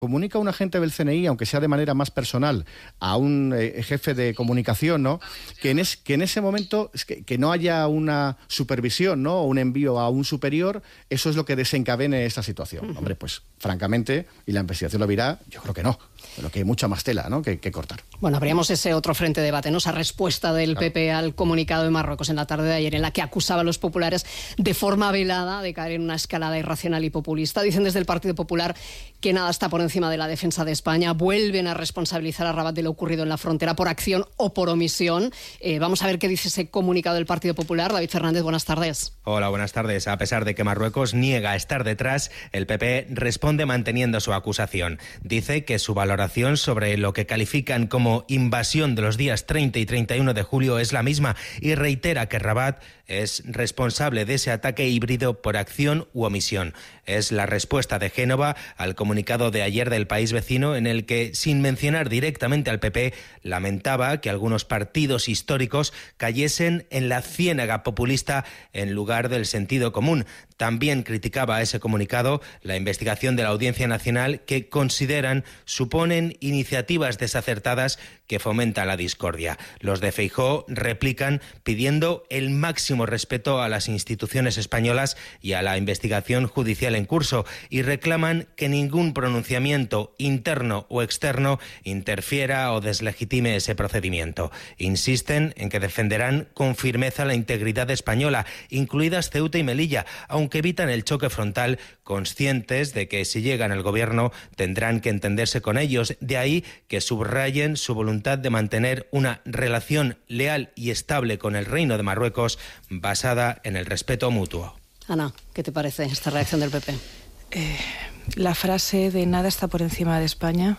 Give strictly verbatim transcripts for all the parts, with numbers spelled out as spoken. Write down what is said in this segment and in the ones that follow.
comunica un agente del C N I, aunque sea de manera más personal, a un eh, jefe de comunicación, ¿no? Que en, es, que en ese momento es que, que no haya una supervisión, ¿no? O un envío a un superior, eso es lo que desencadene esta situación. Uh-huh. Hombre, pues francamente, y la investigación lo dirá, yo creo que no. Pero que hay mucha más tela, ¿no?, que, que cortar. Bueno, abríamos ese otro frente de debate, ¿no? Esa respuesta del claro. P P al comunicado de Marruecos en la tarde de ayer, en la que acusaba a los populares de forma velada de caer en una escalada irracional y populista. Dicen desde el Partido Popular que nada está por encima de la defensa de España. Vuelven a responsabilizar a Rabat de lo ocurrido en la frontera por acción o por omisión. Eh, vamos a ver qué dice ese comunicado del Partido Popular. David Fernández, buenas tardes. Hola, buenas tardes. A pesar de que Marruecos niega estar detrás, el P P responde manteniendo su acusación. Dice que su valoración sobre lo que califican como invasión de los días treinta y treinta y uno de julio es la misma y reitera que Rabat es responsable de ese ataque híbrido por acción u omisión. Es la respuesta de Génova al comunicado de ayer del país vecino, en el que, sin mencionar directamente al P P, lamentaba que algunos partidos históricos cayesen en la ciénaga populista en lugar del sentido común. También criticaba ese comunicado la investigación de la Audiencia Nacional, que consideran suponen iniciativas desacertadas que fomentan la discordia. Los de Feijóo replican pidiendo el máximo respeto a las instituciones españolas y a la investigación judicial en curso, y reclaman que ningún pronunciamiento interno o externo interfiera o deslegitime ese procedimiento. Insisten en que defenderán con firmeza la integridad española, incluidas Ceuta y Melilla, aunque evitan el choque frontal, conscientes de que si llegan al gobierno tendrán que entenderse con ellos. De ahí que subrayen su voluntad de mantener una relación leal y estable con el Reino de Marruecos basada en el respeto mutuo. Ana, ¿qué te parece esta reacción del P P? Eh, la frase de nada está por encima de España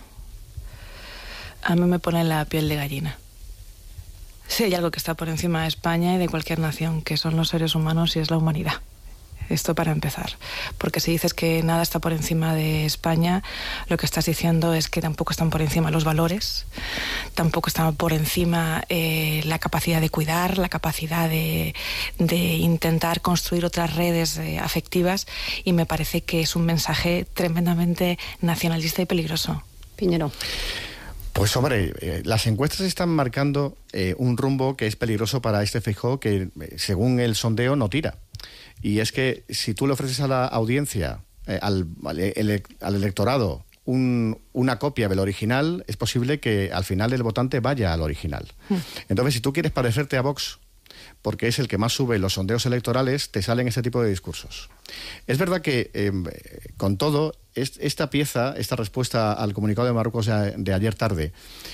a mí me pone la piel de gallina. Sí, hay algo que está por encima de España y de cualquier nación, que son los seres humanos y es la humanidad. Esto para empezar, porque si dices que nada está por encima de España, lo que estás diciendo es que tampoco están por encima los valores, tampoco están por encima eh, la capacidad de cuidar, la capacidad de, de intentar construir otras redes eh, afectivas, y me parece que es un mensaje tremendamente nacionalista y peligroso. Piñero. Pues hombre, eh, las encuestas están marcando eh, un rumbo que es peligroso para este Feijóo, que eh, según el sondeo no tira. Y es que si tú le ofreces a la audiencia, eh, al, al, ele, al electorado, un, una copia del original, es posible que al final el votante vaya al original. Mm. Entonces, si tú quieres parecerte a Vox, porque es el que más sube los sondeos electorales, te salen este tipo de discursos. Es verdad que, eh, con todo, es, esta pieza, esta respuesta al comunicado de Marruecos de, de ayer tarde,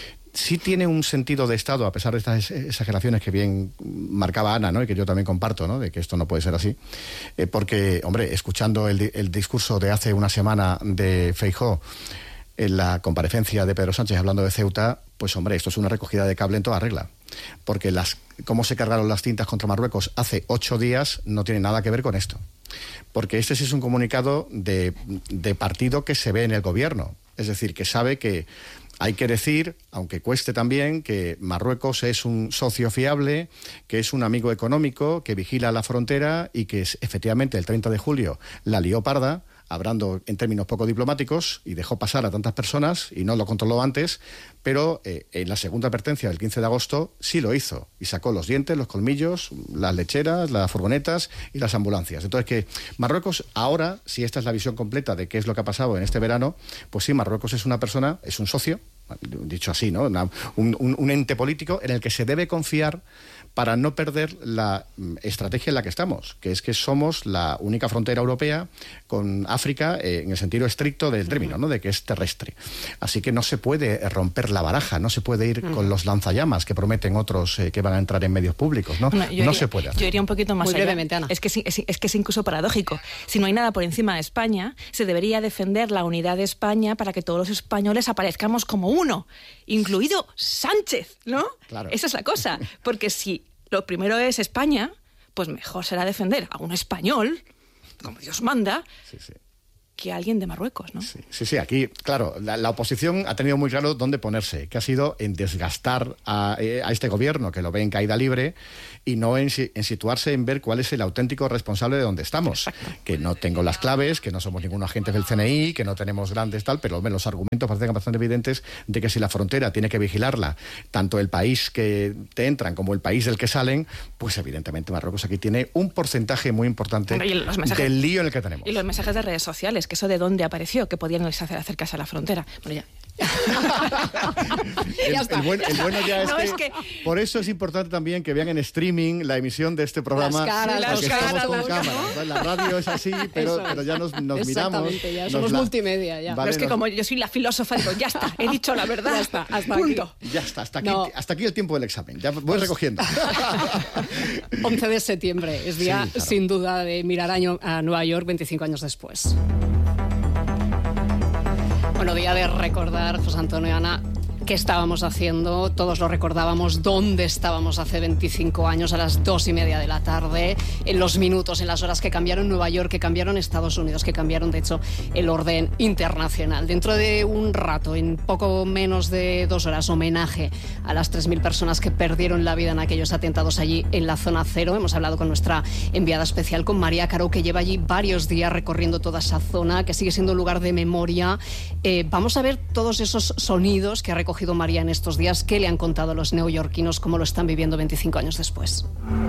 sí tiene un sentido de Estado, a pesar de estas exageraciones que bien marcaba Ana, ¿no?, y que yo también comparto, ¿no?, de que esto no puede ser así. Eh, porque, hombre, escuchando el, el discurso de hace una semana de Feijóo en la comparecencia de Pedro Sánchez hablando de Ceuta, pues, hombre, esto es una recogida de cable en toda regla. Porque las, cómo se cargaron las tintas contra Marruecos hace ocho días no tiene nada que ver con esto. Porque este sí es un comunicado de, de partido que se ve en el gobierno. Es decir, que sabe que hay que decir, aunque cueste también, que Marruecos es un socio fiable, que es un amigo económico, que vigila la frontera y que es, efectivamente el treinta de julio la lió parda, hablando en términos poco diplomáticos, y dejó pasar a tantas personas y no lo controló antes, pero eh, en la segunda advertencia del quince de agosto sí lo hizo y sacó los dientes, los colmillos, las lecheras, las furgonetas y las ambulancias. Entonces, que Marruecos ahora, si esta es la visión completa de qué es lo que ha pasado en este verano, pues sí, Marruecos es una persona, es un socio, dicho así, ¿no?, Una, un, un, un ente político en el que se debe confiar para no perder la estrategia en la que estamos, que es que somos la única frontera europea con África eh, en el sentido estricto del término, ¿no?, de que es terrestre. Así que no se puede romper la baraja, no se puede ir uh-huh. con los lanzallamas que prometen otros eh, que van a entrar en medios públicos, ¿no? No, no iría, se puede hacer. Yo iría un poquito más Muy allá. brevemente, Ana. Es que, es, es que es incluso paradójico. Si no hay nada por encima de España, se debería defender la unidad de España para que todos los españoles aparezcamos como uno, incluido Sánchez, ¿no? Claro. Esa es la cosa. Porque si lo primero es España, pues mejor será defender a un español, como Dios manda, sí, sí. que alguien de Marruecos, ¿no? Sí, sí, sí, aquí, claro, la, la oposición ha tenido muy claro dónde ponerse, que ha sido en desgastar a, eh, a este gobierno, que lo ve en caída libre, y no en, en situarse en ver cuál es el auténtico responsable de donde estamos. Exacto. Que no tengo las claves, que no somos ningún agente del C N I, que no tenemos grandes tal, pero los argumentos parecen bastante evidentes de que si la frontera tiene que vigilarla, tanto el país que te entran como el país del que salen, pues evidentemente Marruecos aquí tiene un porcentaje muy importante bueno, mensajes, del lío en el que tenemos. Y los mensajes de redes sociales, que eso de dónde apareció, que podían hacer acercarse a la frontera. Bueno, ya. el, el, bueno, el bueno ya es, no, que, es que por eso es importante también que vean en streaming la emisión de este programa, las caras, porque las estamos caras, con las cámara. Caras. La radio es así, pero, pero ya nos, nos miramos. Ya nos somos la, multimedia. Ya. Vale, pero es que nos, como yo soy la filósofa, digo, ya está, he dicho la verdad. Ya está, hasta punto. Aquí. Ya está, hasta aquí, no. hasta aquí el tiempo del examen. Ya voy recogiendo. once de septiembre es día, sí, claro, sin duda, de mirar año a Nueva York veinticinco años después. Bueno, día de recordar, José Antonio, Ana, qué estábamos haciendo. Todos lo recordábamos, dónde estábamos hace veinticinco años, a las dos y media de la tarde, en los minutos, en las horas que cambiaron Nueva York, que cambiaron Estados Unidos, que cambiaron, de hecho, el orden internacional. Dentro de un rato, en poco menos de dos horas, homenaje a las tres mil personas que perdieron la vida en aquellos atentados allí en la zona cero. Hemos hablado con nuestra enviada especial, con María Caro, que lleva allí varios días recorriendo toda esa zona, que sigue siendo un lugar de memoria. Eh, vamos a ver todos esos sonidos que ha recogido María en estos días, qué le han contado los neoyorquinos, cómo lo están viviendo veinticinco años después.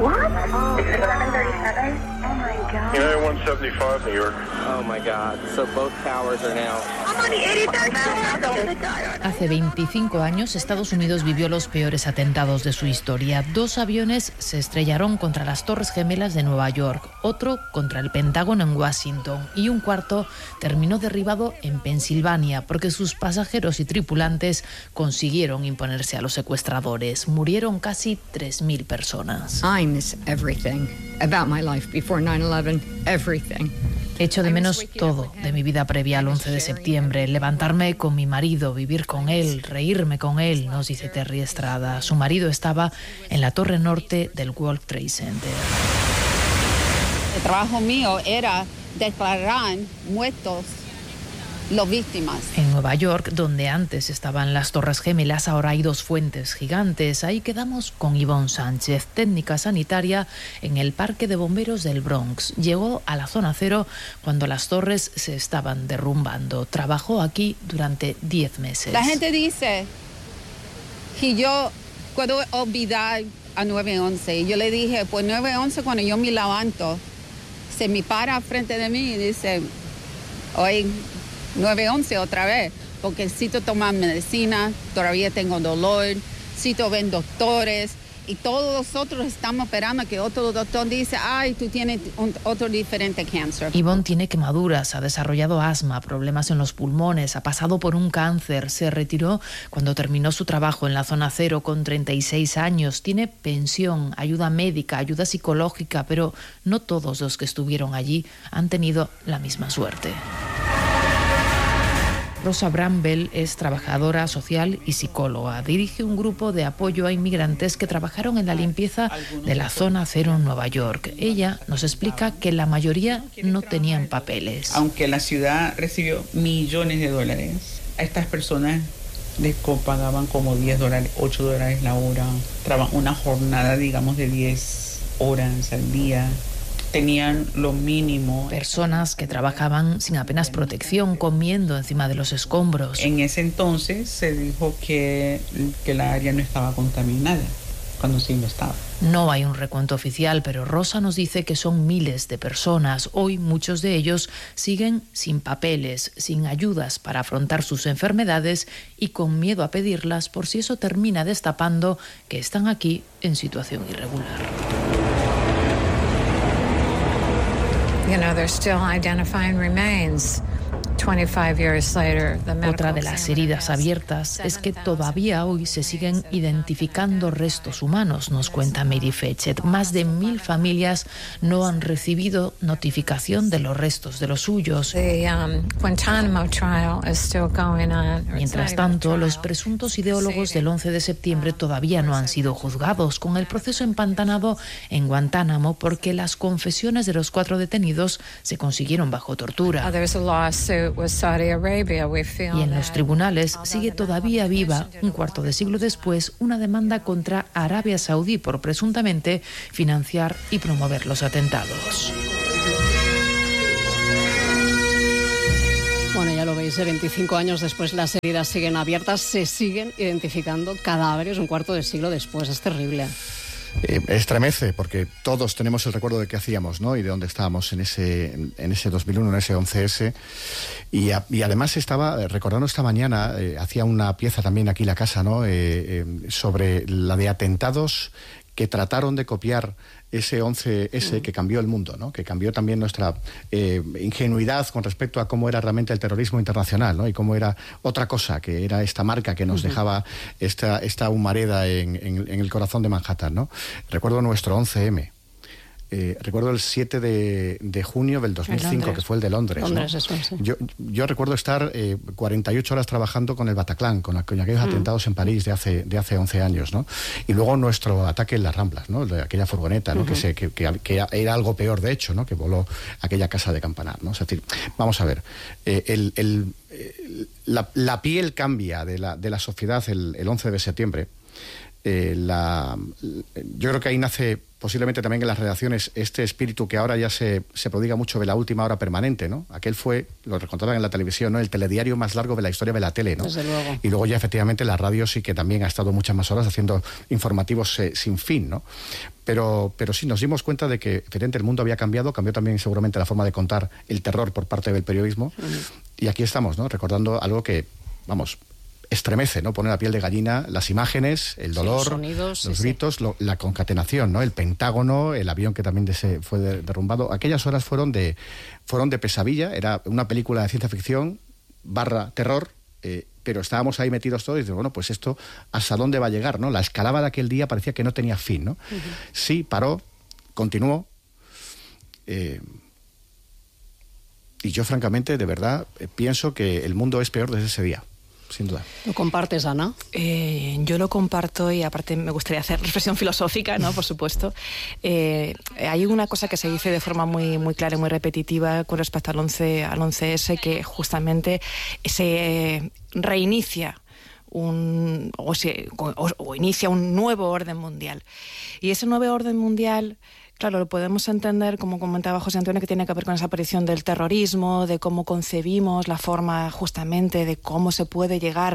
Hace veinticinco años, Estados Unidos vivió los peores atentados de su historia. Dos aviones se estrellaron contra las Torres Gemelas de Nueva York, otro contra el Pentágono en Washington y un cuarto terminó derribado en Pensilvania porque sus pasajeros y tripulantes consiguieron imponerse a los secuestradores. Murieron casi tres mil personas. I miss everything about my life before nine eleven, everything. Echo de menos todo de mi vida previa al once de septiembre. Levantarme con mi marido, vivir con él, reírme con él, nos dice Terry Estrada. Su marido estaba en la torre norte del World Trade Center. El trabajo mío era declarar muertos las víctimas. En Nueva York, donde antes estaban las Torres Gemelas, ahora hay dos fuentes gigantes. Ahí quedamos con Ivonne Sánchez, técnica sanitaria en el Parque de Bomberos del Bronx. Llegó a la zona cero cuando las torres se estaban derrumbando. Trabajó aquí durante diez meses. La gente dice que yo puedo olvidar a nueve once. Y yo le dije, pues nueve once cuando yo me levanto, se me para frente de mí y dice, oye, nueve once otra vez, porque necesito tomar medicina, todavía tengo dolor, necesito ver doctores, y todos nosotros estamos esperando que otro doctor dice, ay, tú tienes un, otro diferente cáncer. Ivonne tiene quemaduras, ha desarrollado asma, problemas en los pulmones, ha pasado por un cáncer, se retiró cuando terminó su trabajo en la zona cero con treinta y seis años, tiene pensión, ayuda médica, ayuda psicológica, pero no todos los que estuvieron allí han tenido la misma suerte. Rosa Bramble es trabajadora social y psicóloga. Dirige un grupo de apoyo a inmigrantes que trabajaron en la limpieza de la zona cero en Nueva York. Ella nos explica que la mayoría no tenían papeles. Aunque la ciudad recibió millones de dólares, a estas personas les pagaban como diez dólares, ocho dólares la hora. Trabajaban una jornada, digamos, de diez horas al día. Tenían lo mínimo. Personas que trabajaban sin apenas protección, comiendo encima de los escombros. En ese entonces se dijo que, que la área no estaba contaminada, cuando sí lo estaba. No hay un recuento oficial, pero Rosa nos dice que son miles de personas. Hoy muchos de ellos siguen sin papeles, sin ayudas para afrontar sus enfermedades y con miedo a pedirlas por si eso termina destapando que están aquí en situación irregular. You know, they're still identifying remains. Otra de las heridas abiertas es que todavía hoy se siguen identificando restos humanos, nos cuenta Mary Fetchet. Más de mil familias no han recibido notificación de los restos de los suyos. Mientras tanto, los presuntos ideólogos del once de septiembre todavía no han sido juzgados, con el proceso empantanado en Guantánamo porque las confesiones de los cuatro detenidos se consiguieron bajo tortura. Y en los tribunales sigue todavía viva, un cuarto de siglo después, una demanda contra Arabia Saudí por presuntamente financiar y promover los atentados. Bueno, ya lo veis, veinticinco años después las heridas siguen abiertas, se siguen identificando cadáveres un cuarto de siglo después. Es terrible. Eh, estremece, porque todos tenemos el recuerdo de qué hacíamos, ¿no? Y de dónde estábamos en ese, en ese dos mil uno, en ese once ese. Y, a, y además estaba, recordando esta mañana, eh, hacía una pieza también aquí la casa, ¿no? Eh, eh, sobre la de atentados que trataron de copiar ese once ese que cambió el mundo, ¿no? Que cambió también nuestra eh, ingenuidad con respecto a cómo era realmente el terrorismo internacional, ¿no? Y cómo era otra cosa, que era esta marca que nos uh-huh. dejaba esta, esta humareda en, en, en el corazón de Manhattan, ¿no? Recuerdo nuestro once eme. Eh, recuerdo el siete de junio del dos mil cinco, que fue el de Londres. Londres, ¿no? eso, sí. yo, yo recuerdo estar eh, cuarenta y ocho horas trabajando con el Bataclan, con, con aquellos mm. atentados en París de hace, de hace once años, ¿no? Y luego nuestro ataque en las Ramblas, ¿no? De aquella furgoneta, ¿no? Uh-huh. que, se, que, que, que era algo peor, de hecho, ¿no? Que voló aquella casa de campanar, ¿no? Es decir, vamos a ver, eh, el, el, el, la, la piel cambia de la, de la sociedad el, el once de septiembre. Eh, la, yo creo que ahí nace posiblemente también en las redacciones este espíritu que ahora ya se, se prodiga mucho de la última hora permanente, ¿no? Aquel fue, lo recontaban en la televisión, ¿no? El telediario más largo de la historia de la tele, ¿no? Desde luego. Y luego ya efectivamente la radio sí que también ha estado muchas más horas haciendo informativos eh, sin fin, ¿no? Pero, pero sí, nos dimos cuenta de que efectivamente el mundo había cambiado, cambió también seguramente la forma de contar el terror por parte del periodismo. Uh-huh. Y aquí estamos, ¿no? Recordando algo que, vamos, estremece, ¿no? Pone la piel de gallina, las imágenes, el dolor, sí, los, sonidos, los sí, gritos, sí. Lo, la concatenación, ¿no? El Pentágono, el avión que también de se fue de, derrumbado. Aquellas horas fueron de, fueron de pesadilla, era una película de ciencia ficción barra terror, eh, pero estábamos ahí metidos todos y dices, bueno, pues esto, ¿hasta dónde va a llegar, no? La escalada de aquel día parecía que no tenía fin, ¿no? Uh-huh. Sí, paró, continuó. Eh, y yo, francamente, de verdad, eh, pienso que el mundo es peor desde ese día. Sin duda. ¿Lo compartes, Ana? Eh, yo lo comparto y aparte me gustaría hacer reflexión filosófica, ¿no? Por supuesto. Eh, hay una cosa que se dice de forma muy, muy clara y muy repetitiva con respecto al once, al once ese, que justamente se reinicia un, o, se, o, o inicia un nuevo orden mundial. Y ese nuevo orden mundial, claro, lo podemos entender, como comentaba José Antonio, que tiene que ver con esa aparición del terrorismo, de cómo concebimos la forma justamente de cómo se puede llegar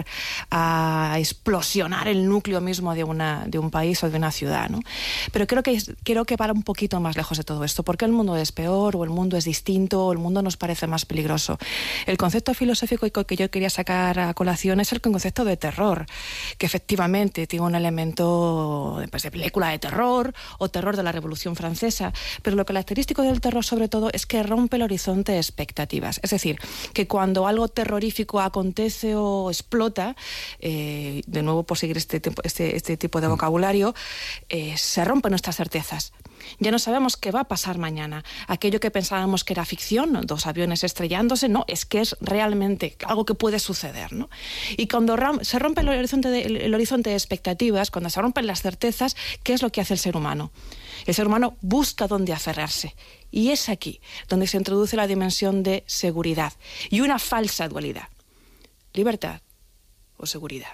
a explosionar el núcleo mismo de, una, de un país o de una ciudad, ¿no? Pero creo que, creo que para un poquito más lejos de todo esto, porque el mundo es peor, o el mundo es distinto, o el mundo nos parece más peligroso. El concepto filosófico que yo quería sacar a colación es el concepto de terror, que efectivamente tiene un elemento pues, de película de terror, o terror de la Revolución Francesa, pero lo característico del terror sobre todo es que rompe el horizonte de expectativas. Es decir, que cuando algo terrorífico acontece o explota, eh, de nuevo por seguir este, este, este tipo de vocabulario, eh, se rompen nuestras certezas. Ya no sabemos qué va a pasar mañana. Aquello que pensábamos que era ficción, dos aviones estrellándose, no, es que es realmente algo que puede suceder, ¿no? Y cuando ram- se rompe el horizonte, de, el, el horizonte de expectativas, cuando se rompen las certezas, ¿qué es lo que hace el ser humano? El ser humano busca dónde aferrarse. Y es aquí donde se introduce la dimensión de seguridad y una falsa dualidad. Libertad o seguridad.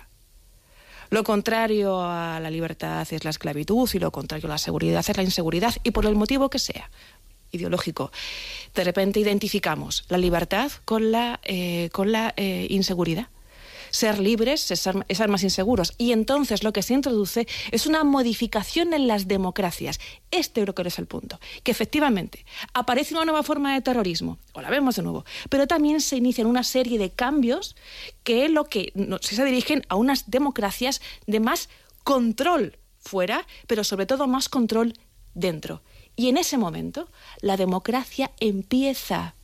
Lo contrario a la libertad es la esclavitud y lo contrario a la seguridad es la inseguridad, y por el motivo que sea, ideológico. De repente identificamos la libertad con la, eh, con la eh, inseguridad. Ser libres es ser, es ser más inseguros. Y entonces lo que se introduce es una modificación en las democracias. Este creo que es el punto. Que efectivamente aparece una nueva forma de terrorismo, o la vemos de nuevo, pero también se inician una serie de cambios que lo que no, se dirigen a unas democracias de más control fuera, pero sobre todo más control dentro. Y en ese momento la democracia empieza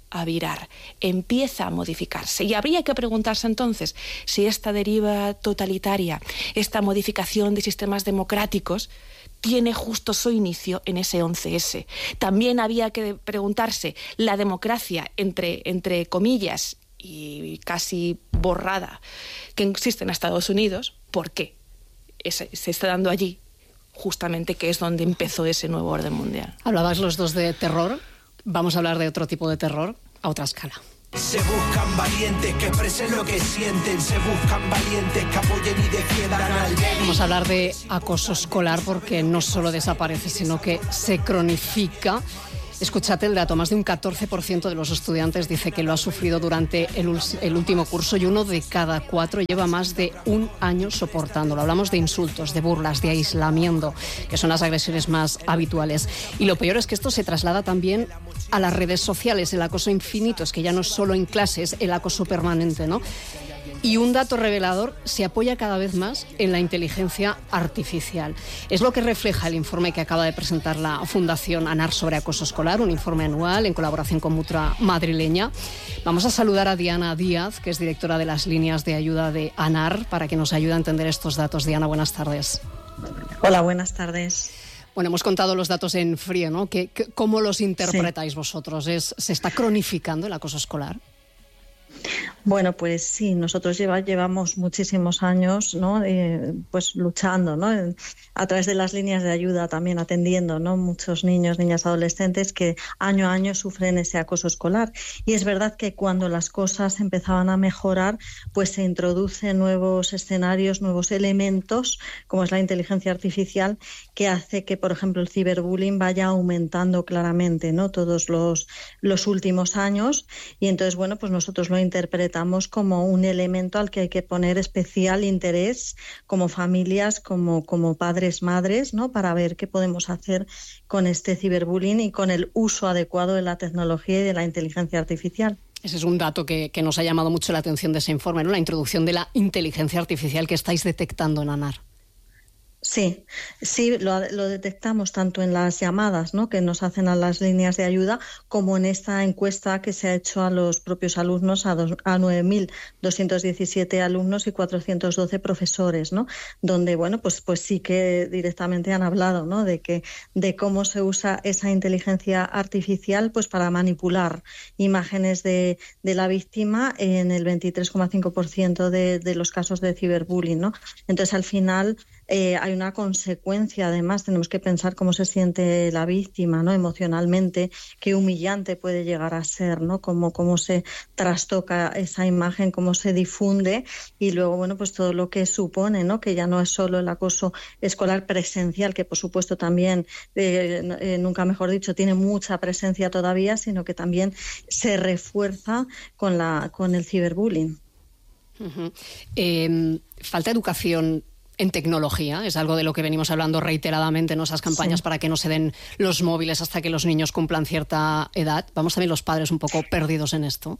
a virar, empieza a modificarse. Y habría que preguntarse entonces si esta deriva totalitaria, esta modificación de sistemas democráticos, tiene justo su inicio en ese once ese. También había que preguntarse, la democracia, entre, entre comillas, y casi borrada, que existe en Estados Unidos, ¿por qué ese, se está dando allí? Justamente que es donde empezó ese nuevo orden mundial. Hablabais los dos de terror. Vamos a hablar de otro tipo de terror a otra escala. Se buscan valientes que expresen lo que sienten, se buscan valientes que apoyen y defiendan al débil. Vamos a hablar de acoso escolar porque no solo desaparece, sino que se cronifica. Escuchad el dato, más de un catorce por ciento de los estudiantes dice que lo ha sufrido durante el, el último curso y uno de cada cuatro lleva más de un año soportándolo. Hablamos de insultos, de burlas, de aislamiento, que son las agresiones más habituales. Y lo peor es que esto se traslada también a las redes sociales, el acoso infinito, es que ya no es solo en clases, el acoso permanente, ¿no? Y un dato revelador, se apoya cada vez más en la inteligencia artificial. Es lo que refleja el informe que acaba de presentar la Fundación ANAR sobre acoso escolar, un informe anual en colaboración con Mutua Madrileña. Vamos a saludar a Diana Díaz, que es directora de las líneas de ayuda de ANAR, para que nos ayude a entender estos datos. Diana, buenas tardes. Hola, buenas tardes. Bueno, hemos contado los datos en frío, ¿no? ¿Qué, qué, ¿Cómo los interpretáis sí. vosotros? ¿Es, ¿Se está cronificando el acoso escolar? Bueno, pues sí, nosotros lleva, llevamos muchísimos años, ¿no? Eh, pues luchando, ¿no? A través de las líneas de ayuda también atendiendo, ¿no? Muchos niños, niñas, adolescentes que año a año sufren ese acoso escolar. Y es verdad que cuando las cosas empezaban a mejorar, pues se introducen nuevos escenarios, nuevos elementos, como es la inteligencia artificial, que hace que, por ejemplo, el ciberbullying vaya aumentando claramente, ¿no? Todos los, los últimos años. Y entonces, bueno, pues nosotros lo interpretamos como un elemento al que hay que poner especial interés como familias, como, como padres, madres, ¿no? Para ver qué podemos hacer con este ciberbullying y con el uso adecuado de la tecnología y de la inteligencia artificial. Ese es un dato que, que nos ha llamado mucho la atención de ese informe, ¿no? La introducción de la inteligencia artificial que estáis detectando en ANAR. Sí, sí, lo, lo detectamos tanto en las llamadas, ¿no? que nos hacen a las líneas de ayuda, como en esta encuesta que se ha hecho a los propios alumnos, a, a nueve mil doscientos diecisiete alumnos y cuatrocientos doce profesores, ¿no? Donde, bueno, pues, pues sí que directamente han hablado, ¿no? de que de cómo se usa esa inteligencia artificial pues para manipular imágenes de, de la víctima en el veintitrés coma cinco por ciento de, de los casos de ciberbullying, ¿no? Entonces, al final, Eh, hay una consecuencia, además, tenemos que pensar cómo se siente la víctima, ¿no? Emocionalmente, qué humillante puede llegar a ser, ¿no? Cómo, cómo se trastoca esa imagen, cómo se difunde y luego, bueno, pues todo lo que supone, ¿no? Que ya no es solo el acoso escolar presencial, que por supuesto también, eh, eh, nunca mejor dicho, tiene mucha presencia todavía, sino que también se refuerza con, la, con el ciberbullying. Uh-huh. Eh, falta educación en tecnología, es algo de lo que venimos hablando reiteradamente en esas campañas sí. para que no se den los móviles hasta que los niños cumplan cierta edad. Vamos también los padres un poco perdidos en esto.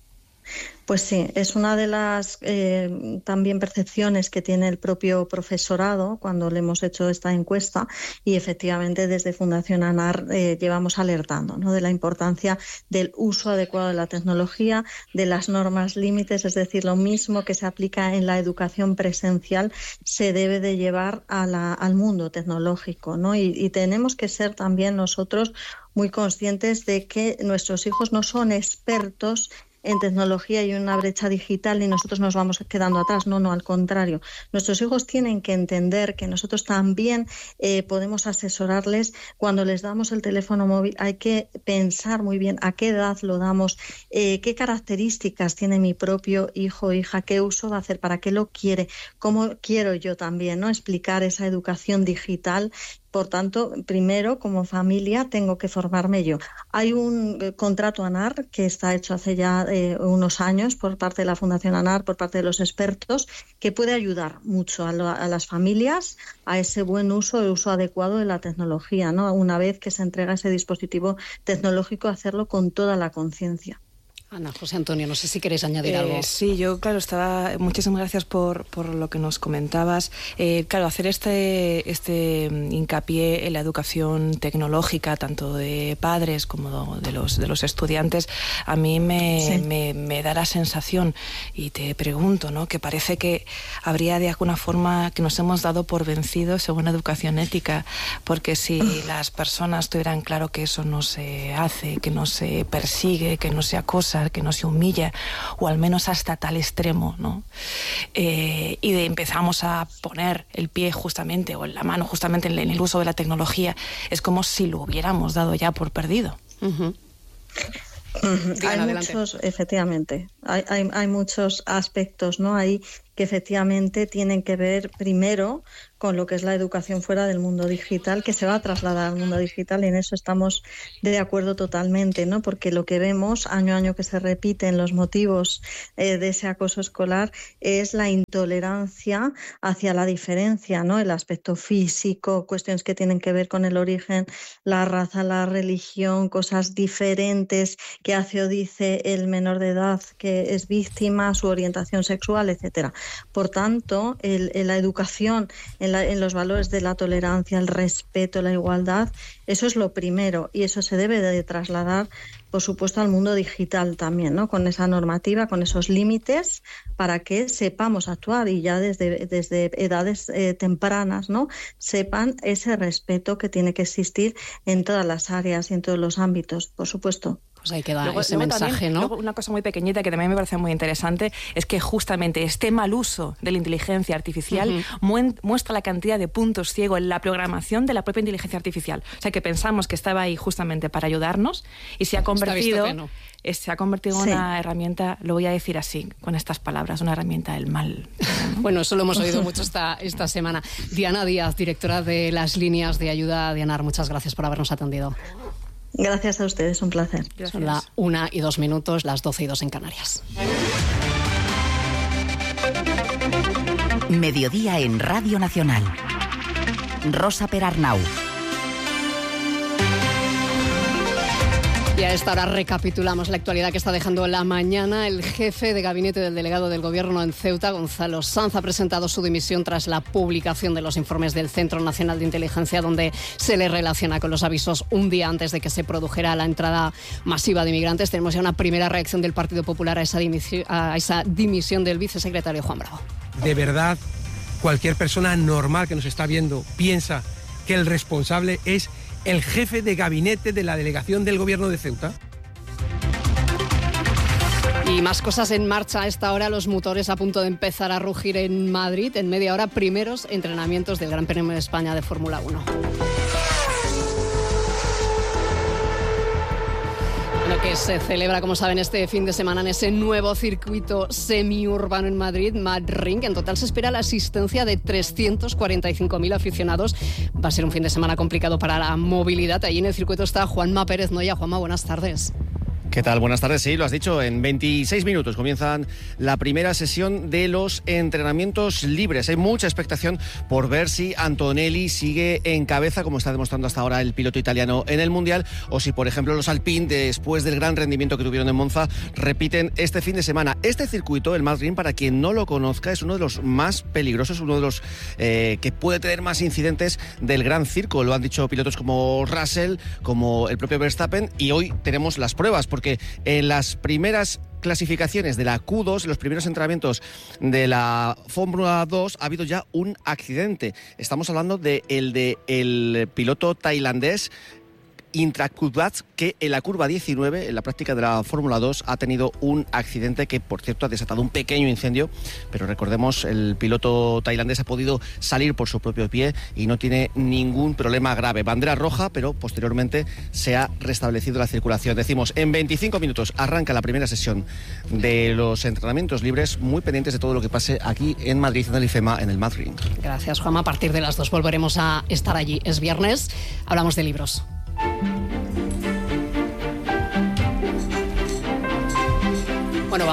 Pues sí, es una de las eh, también percepciones que tiene el propio profesorado cuando le hemos hecho esta encuesta y efectivamente desde Fundación ANAR eh, llevamos alertando, ¿no? de la importancia del uso adecuado de la tecnología, de las normas límites, es decir, lo mismo que se aplica en la educación presencial se debe de llevar a la, al mundo tecnológico, ¿no? Y, y tenemos que ser también nosotros muy conscientes de que nuestros hijos no son expertos en tecnología y una brecha digital y nosotros nos vamos quedando atrás. No, no, al contrario. Nuestros hijos tienen que entender que nosotros también eh, podemos asesorarles cuando les damos el teléfono móvil. Hay que pensar muy bien a qué edad lo damos, eh, qué características tiene mi propio hijo o hija, qué uso va a hacer, para qué lo quiere, cómo quiero yo también, ¿no? Explicar esa educación digital. Por tanto, primero, como familia, tengo que formarme yo. Hay un eh, contrato ANAR que está hecho hace ya eh, unos años por parte de la Fundación ANAR, por parte de los expertos, que puede ayudar mucho a, lo, a las familias a ese buen uso, el uso adecuado de la tecnología, ¿no? Una vez que se entrega ese dispositivo tecnológico, hacerlo con toda la conciencia. Ana, José Antonio, no sé si queréis añadir eh, algo. Sí, yo, claro, estaba... Muchísimas gracias por, por lo que nos comentabas. Eh, claro, hacer este, este hincapié en la educación tecnológica, tanto de padres como de los, de los estudiantes, a mí me, sí. me, me da la sensación, y te pregunto, ¿no?, que parece que habría de alguna forma que nos hemos dado por vencidos según la educación ética, porque si las personas tuvieran claro que eso no se hace, que no se persigue, que no se acosa, que no se humilla, o al menos hasta tal extremo, ¿no? Eh, y de empezamos a poner el pie justamente, o la mano justamente en el uso de la tecnología, es como si lo hubiéramos dado ya por perdido. Uh-huh. Uh-huh. Hay adelante. muchos, efectivamente, hay, hay, hay muchos aspectos, ¿no?, ahí que efectivamente tienen que ver primero con lo que es la educación fuera del mundo digital, que se va a trasladar al mundo digital, y en eso estamos de acuerdo totalmente, ¿no? Porque lo que vemos año a año que se repite en los motivos eh, de ese acoso escolar es la intolerancia hacia la diferencia, ¿no? El aspecto físico, cuestiones que tienen que ver con el origen, la raza, la religión, cosas diferentes que hace o dice el menor de edad que es víctima, su orientación sexual, etcétera. Por tanto, el, el, la educación en, la, en los valores de la tolerancia, el respeto, la igualdad, eso es lo primero, y eso se debe de trasladar, por supuesto, al mundo digital también, ¿no?, con esa normativa, con esos límites, para que sepamos actuar, y ya desde, desde edades eh, tempranas, ¿no?, sepan ese respeto que tiene que existir en todas las áreas y en todos los ámbitos, por supuesto. Pues ahí queda luego, ese luego mensaje, también, ¿no? Luego una cosa muy pequeñita que también me parece muy interesante es que justamente este mal uso de la inteligencia artificial uh-huh. muestra la cantidad de puntos ciegos en la programación de la propia inteligencia artificial. O sea, que pensamos que estaba ahí justamente para ayudarnos y se ha convertido, no. se ha convertido en sí. una herramienta, lo voy a decir así, con estas palabras, una herramienta del mal. ¿No? Bueno, eso lo hemos oído mucho esta, esta semana. Diana Díaz, directora de las líneas de ayuda Dianar, muchas gracias por habernos atendido. Gracias a ustedes, un placer. Gracias. Son las una y dos minutos, las doce y dos en Canarias. Mediodía en Radio Nacional. Rosa Perarnau. Y a esta hora recapitulamos la actualidad que está dejando la mañana. El jefe de gabinete del delegado del Gobierno en Ceuta, Gonzalo Sanz, ha presentado su dimisión tras la publicación de los informes del Centro Nacional de Inteligencia, donde se le relaciona con los avisos un día antes de que se produjera la entrada masiva de inmigrantes. Tenemos ya una primera reacción del Partido Popular a esa dimisión, a esa dimisión del vicesecretario Juan Bravo. De verdad, cualquier persona normal que nos está viendo piensa que el responsable es el jefe de gabinete de la delegación del Gobierno de Ceuta. Y más cosas en marcha a esta hora, los motores a punto de empezar a rugir en Madrid. En media hora, primeros entrenamientos del Gran Premio de España de Fórmula uno. Lo que se celebra, como saben, este fin de semana en ese nuevo circuito semiurbano en Madrid, MadRing. En total se espera la asistencia de trescientos cuarenta y cinco mil aficionados. Va a ser un fin de semana complicado para la movilidad. Allí en el circuito está Juanma Pérez Noya. Juanma, buenas tardes. ¿Qué tal? Buenas tardes. Sí, lo has dicho, en veintiséis minutos comienzan la primera sesión de los entrenamientos libres. Hay mucha expectación por ver si Antonelli sigue en cabeza, como está demostrando hasta ahora el piloto italiano en el Mundial, o si, por ejemplo, los Alpine, después del gran rendimiento que tuvieron en Monza, repiten este fin de semana. Este circuito, el MadRing, para quien no lo conozca, es uno de los más peligrosos, uno de los eh, que puede tener más incidentes del Gran Circo. Lo han dicho pilotos como Russell, como el propio Verstappen, y hoy tenemos las pruebas, porque en las primeras clasificaciones de la Q dos, en los primeros entrenamientos de la Fórmula dos, ha habido ya un accidente. Estamos hablando de el de el piloto tailandés Intrakudat, que en la curva diecinueve, en la práctica de la Fórmula dos, ha tenido un accidente que, por cierto, ha desatado un pequeño incendio, pero recordemos, el piloto tailandés ha podido salir por su propio pie y no tiene ningún problema grave. Bandera roja, pero posteriormente se ha restablecido la circulación. Decimos, en veinticinco minutos arranca la primera sesión de los entrenamientos libres, muy pendientes de todo lo que pase aquí en Madrid, en el IFEMA, en el MadRing. Gracias, Juanma. A partir de las dos volveremos a estar allí. Es viernes, hablamos de libros. Bueno, vamos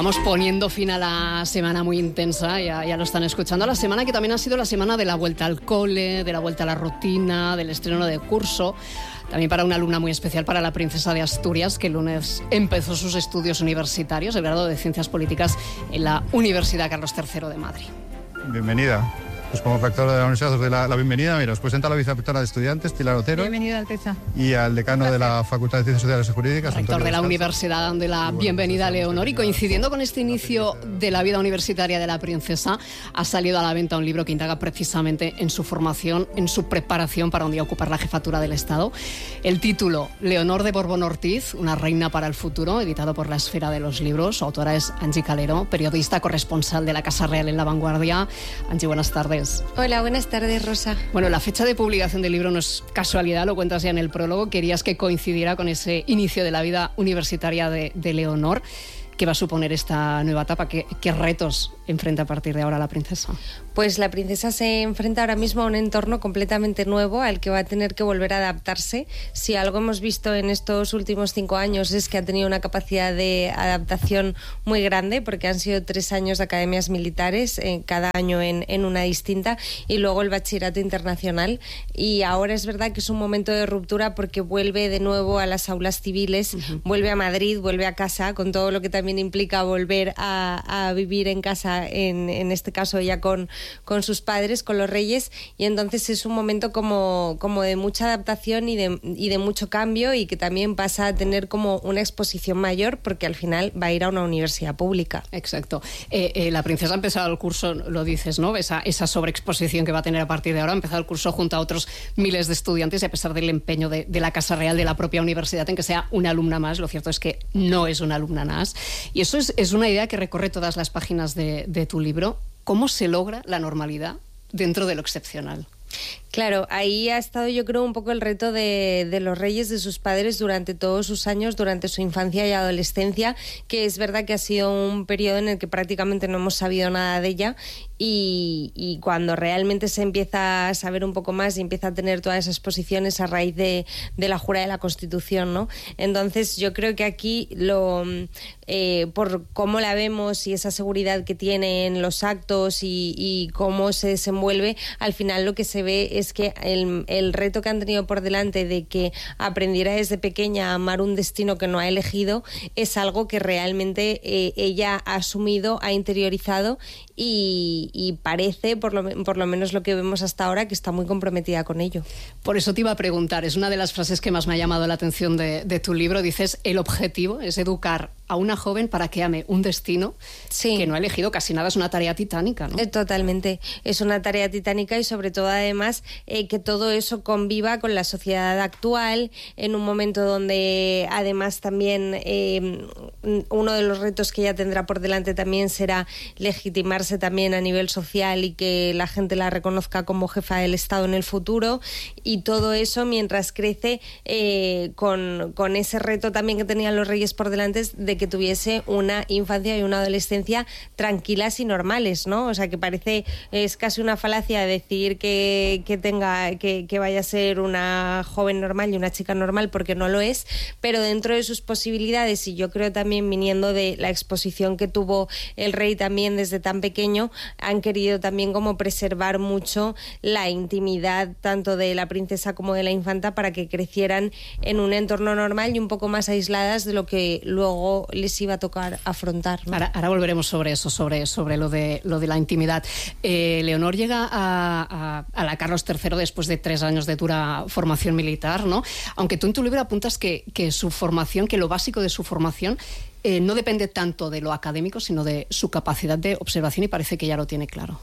Vamos poniendo fin a la semana muy intensa, ya, ya lo están escuchando, la semana que también ha sido la semana de la vuelta al cole, de la vuelta a la rutina, del estreno de curso, también para una alumna muy especial, para la princesa de Asturias, que el lunes empezó sus estudios universitarios, el grado de Ciencias Políticas en la Universidad Carlos tercero de Madrid. Bienvenida. Pues como rector de la universidad os doy la, la bienvenida. Mira, os presenta la vicerrectora de estudiantes, Pilar Otero. Bienvenida, Alteza. Y al decano Gracias. de la Facultad de Ciencias Sociales y Jurídicas, Rector Antonio de la Descalzo. universidad, dando la bienvenida a Leonor. Y coincidiendo con este inicio de la vida universitaria de la princesa, ha salido a la venta un libro que indaga precisamente en su formación, en su preparación para un día ocupar la jefatura del Estado. El título, Leonor de Borbón Ortiz, una reina para el futuro, editado por La Esfera de los Libros. Su autora es Angie Calero, periodista corresponsal de la Casa Real en La Vanguardia. Angie, buenas tardes. Hola, buenas tardes, Rosa. Bueno, la fecha de publicación del libro no es casualidad, lo cuentas ya en el prólogo. Querías que coincidiera con ese inicio de la vida universitaria de, de Leonor. ¿Qué va a suponer esta nueva etapa? ¿Qué, qué retos enfrenta a partir de ahora la princesa? Pues la princesa se enfrenta ahora mismo a un entorno completamente nuevo al que va a tener que volver a adaptarse. Si algo hemos visto en estos últimos cinco años es que ha tenido una capacidad de adaptación muy grande, porque han sido tres años de academias militares, eh, cada año en, en una distinta, y luego el bachillerato internacional. Y ahora es verdad que es un momento de ruptura porque vuelve de nuevo a las aulas civiles, uh-huh. vuelve a Madrid, vuelve a casa, con todo lo que también implica volver a, a vivir en casa, en, en este caso ya con, con sus padres, con los reyes, y entonces es un momento como, como de mucha adaptación y de, y de mucho cambio, y que también pasa a tener como una exposición mayor, porque al final va a ir a una universidad pública. Exacto. Eh, eh, la princesa ha empezado el curso, lo dices, ¿no? Esa, esa sobreexposición que va a tener a partir de ahora, ha empezado el curso junto a otros miles de estudiantes, y a pesar del empeño de, de la Casa Real, de la propia universidad, en que sea una alumna más, lo cierto es que no es una alumna más. Y eso es, es una idea que recorre todas las páginas de, de tu libro. ¿Cómo se logra la normalidad dentro de lo excepcional? Claro, ahí ha estado, yo creo, un poco el reto de, de los reyes, de sus padres, durante todos sus años, durante su infancia y adolescencia, que es verdad que ha sido un periodo en el que prácticamente no hemos sabido nada de ella, y, y cuando realmente se empieza a saber un poco más y empieza a tener todas esas posiciones a raíz de, de la jura de la Constitución, ¿no? Entonces yo creo que aquí, lo eh, por cómo la vemos y esa seguridad que tiene en los actos y, y cómo se desenvuelve, al final lo que se ve es es que el, el reto que han tenido por delante de que aprendiera desde pequeña a amar un destino que no ha elegido es algo que realmente eh, ella ha asumido, ha interiorizado, y, y parece, por lo, por lo menos lo que vemos hasta ahora, que está muy comprometida con ello. Por eso te iba a preguntar, es una de las frases que más me ha llamado la atención de, de tu libro. Dices, el objetivo es educar a una joven para que ame un destino sí. que no ha elegido casi nada. Es una tarea titánica, ¿no? Totalmente, es una tarea titánica, y sobre todo además eh, que todo eso conviva con la sociedad actual, en un momento donde además también eh, uno de los retos que ella tendrá por delante también será legitimarse también a nivel social y que la gente la reconozca como jefa del Estado en el futuro, y todo eso mientras crece eh, con, con ese reto también que tenían los reyes por delante de que tuviese una infancia y una adolescencia tranquilas y normales, ¿no? O sea, que parece, es casi una falacia decir que, que tenga, que, que vaya a ser una joven normal y una chica normal, porque no lo es, pero dentro de sus posibilidades, y yo creo también viniendo de la exposición que tuvo el rey también desde tan pequeño, han querido también como preservar mucho la intimidad tanto de la princesa como de la infanta, para que crecieran en un entorno normal y un poco más aisladas de lo que luego les iba a tocar afrontar, ¿no? Ahora, ahora volveremos sobre eso, sobre, sobre lo de lo de la intimidad. Eh, Leonor llega a, a, a la Carlos tercero después de tres años de dura formación militar, ¿no? Aunque tú en tu libro apuntas que, que su formación, que lo básico de su formación eh, no depende tanto de lo académico, sino de su capacidad de observación, y parece que ya lo tiene claro.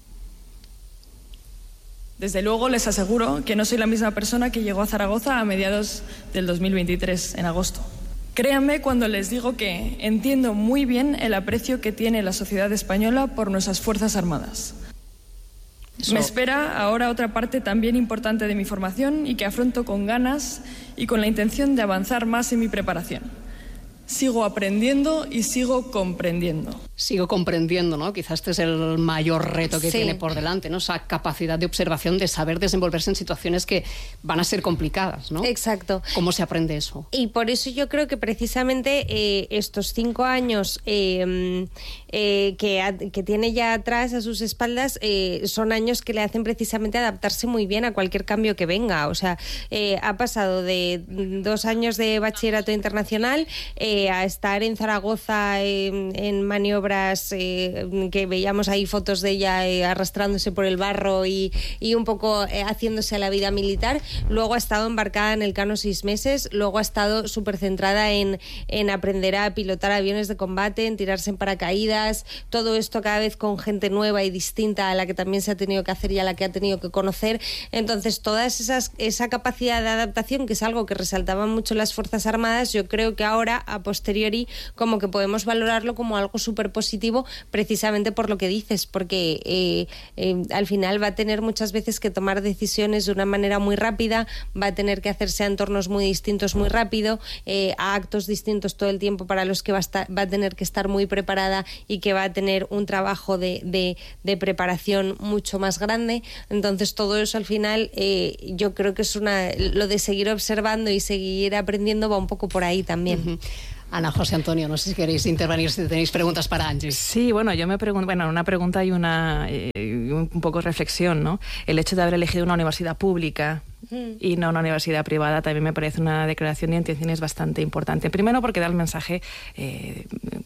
Desde luego les aseguro que no soy la misma persona que llegó a Zaragoza a mediados del dos mil veintitrés, en agosto. Créanme cuando les digo que entiendo muy bien el aprecio que tiene la sociedad española por nuestras Fuerzas Armadas. Eso. Me espera ahora otra parte también importante de mi formación y que afronto con ganas y con la intención de avanzar más en mi preparación. sigo aprendiendo y sigo comprendiendo. Sigo comprendiendo, ¿no? Quizás este es el mayor reto que Sí. tiene por delante, ¿no? Esa capacidad de observación, de saber desenvolverse en situaciones que van a ser complicadas, ¿no? Exacto. ¿Cómo se aprende eso? Y por eso yo creo que precisamente eh, estos cinco años eh, eh, que, ha- que tiene ya atrás a sus espaldas eh, son años que le hacen precisamente adaptarse muy bien a cualquier cambio que venga. O sea, eh, ha pasado de dos años de bachillerato internacional eh, a estar en Zaragoza en, en maniobras eh, que veíamos ahí fotos de ella eh, arrastrándose por el barro y, y un poco eh, haciéndose a la vida militar. Luego ha estado embarcada en el Cano seis meses, luego ha estado súper centrada en, en aprender a pilotar aviones de combate, en tirarse en paracaídas, todo esto cada vez con gente nueva y distinta a la que también se ha tenido que hacer y a la que ha tenido que conocer. Entonces, toda esas, esa capacidad de adaptación, que es algo que resaltaban mucho las Fuerzas Armadas, yo creo que ahora, a posteriori, como que podemos valorarlo como algo súper positivo, precisamente por lo que dices, porque eh, eh, al final va a tener muchas veces que tomar decisiones de una manera muy rápida, va a tener que hacerse a entornos muy distintos muy rápido, eh, a actos distintos todo el tiempo para los que va a, estar, va a tener que estar muy preparada y que va a tener un trabajo de, de, de preparación mucho más grande. Entonces todo eso al final eh, yo creo que es una, lo de seguir observando y seguir aprendiendo va un poco por ahí también. Uh-huh. Ana, José Antonio, no sé si queréis intervenir, si tenéis preguntas para Angie. Sí, bueno, yo me pregunto, bueno, una pregunta y una eh, un poco reflexión, ¿no? El hecho de haber elegido una universidad pública y no una universidad privada también me parece una declaración de intenciones bastante importante. Primero porque da el mensaje eh,